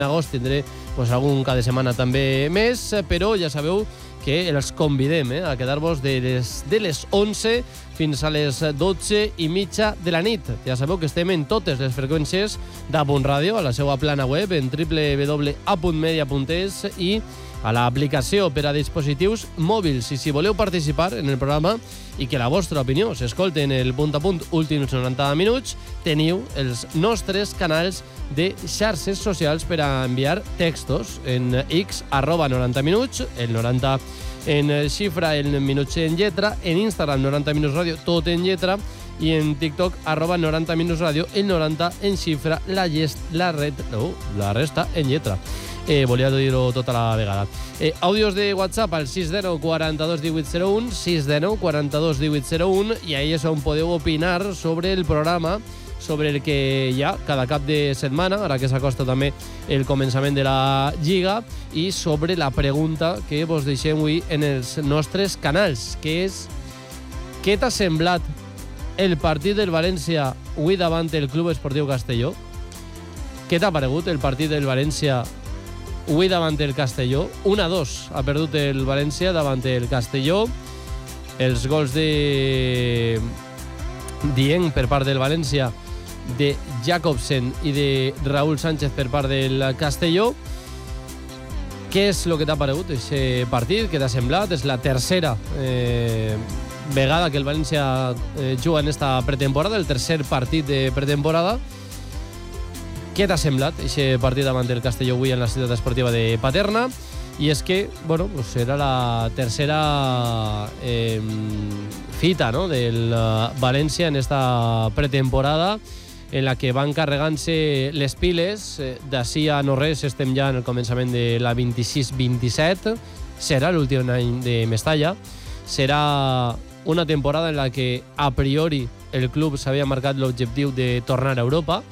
agost tindré algun cada setmana també més, però ja sabeu que els convidem a quedar-vos de les 11 fins a les 12:30 de la nit. Ja sabeu que estem en totes les freqüències d'Apunt Ràdio, a la seva plana web, en www.apuntmedia.es i a l'aplicació per a dispositius mòbils. I si voleu participar en el programa i que la vostra opinió s'escolti en el punt a punt últims 90 minuts, teniu els nostres canals de xarxes socials per a enviar textos en X, @90 minuts, el 90 en xifra, el minuts en lletra, en Instagram 90 minuts ràdio, tot en lletra, i en TikTok @90 minuts ràdio, el 90 en xifra, la resta en lletra. Volia dir-ho tota la vegada. Àudios de WhatsApp al 619 42 1801, 619 42 1801, i ahí és on podeu opinar sobre el programa, sobre el que hi ha cada cap de setmana, ara que s'acosta també el començament de la Lliga, i sobre la pregunta que vos deixem avui en els nostres canals, que és: què t'ha semblat el partit del València avui davant el Club Esportiu Castelló? Què t'ha paregut el partit del València avui davant el Castelló? 1-2 ha perdut el València davant el Castelló. Els gols de Dieng per part del València, de Jacobsen i de Raúl Sánchez per part del Castelló. Què és el que t'ha paregut aquest partit? Què t'ha semblat? És la tercera vegada que el València juga en esta pretemporada, el tercer partit de pretemporada. Què t'ha semblat aquest partit davant el Castelló avui en la ciutat esportiva de Paterna? I és que, era la tercera fita del València en esta pretemporada, en la que van carregant-se les piles. D'ací a no res estem ja en el començament de la 26-27. Serà l'últim any de Mestalla. Serà una temporada en la que a priori el club s'havia marcat l'objectiu de tornar a Europa.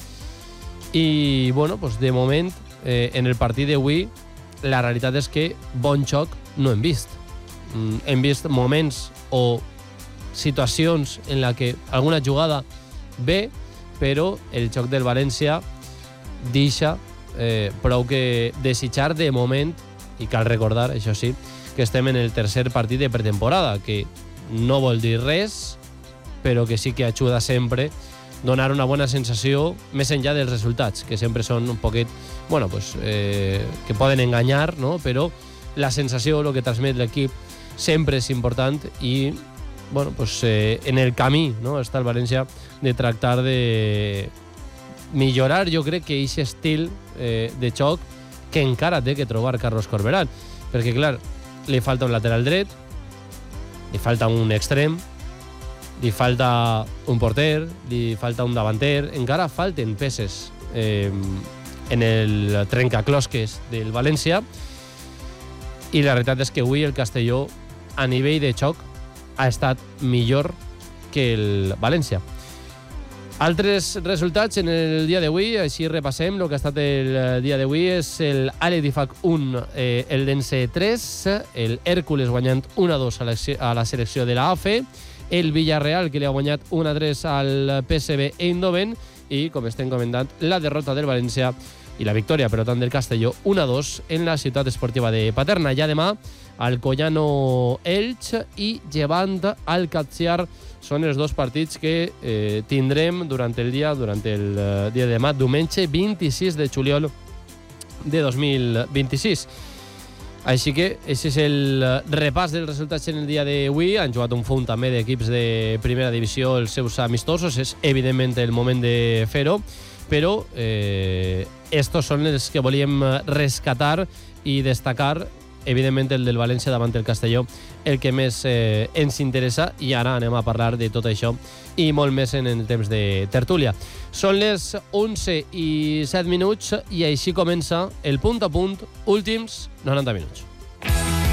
I, de moment, en el partit d'avui, la realitat és que bon xoc no hem vist. Hem vist moments o situacions en la que alguna jugada ve, però el xoc del València deixa prou que desitjar de moment, i cal recordar, això sí, que estem en el tercer partit de pretemporada, que no vol dir res, però que sí que ajuda sempre donar una bona sensació més enllà dels resultats, que sempre són un poquet, que poden enganyar, no? Però la sensació, el que transmet l'equip, sempre és important i, en el camí, no? Està el València de tractar de millorar, jo crec que aquest estil de xoc que encara té que trobar Carlos Corberán, perquè, clar, li falta un lateral dret, li falta un extrem, li falta un porter, li falta un davanter, encara falten peces en el trencaclosques del València, i la veritat és que avui el Castelló, a nivell de xoc, ha estat millor que el València. Altres resultats en el dia d'avui, així repassem el que ha estat el dia d'avui, és el Aledifac 1, el Dense 3, el Hèrcules guanyant 1-2 a la selecció de la AFE, el Villarreal, que li ha guanyat 1-3 al PSV Eindhoven, i, com estem comentant, la derrota del València i la victòria, per tant, del Castelló 1-2 en la ciutat esportiva de Paterna. Ja demà, Alcoyano Elx i Llevant Alcatziar són els dos partits que tindrem durant el dia de demà, diumenge 26 de juliol de 2026. Així que aquest és el repàs dels resultats en el dia d'avui. Han jugat un munt també d'equips de primera divisió els seus amistosos. És evidentment el moment de fer-ho, però estos són els que volíem rescatar i destacar. Evidentment el del València davant el Castelló, el que més ens interessa, i ara anem a parlar de tot això i molt més en el temps de tertúlia. Són les 11:07 i així comença el punt a punt, últims 90 minuts.